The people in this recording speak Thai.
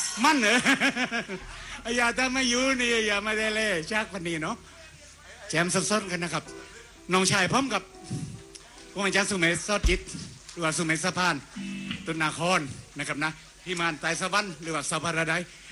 มันเหรออย่าถ้าไม่อยู่นี่อย่ามาได้เลยชักพันนี้เนาะแจมสดๆกันนะครับน้องชายพร้อมกับพวกอาจารย์สุเมธซอดจิตหรือว่าสุเมธสะพานตุนนาครนะครับนะพี่มานไตรสวรรค์หรือว่าสะพานระได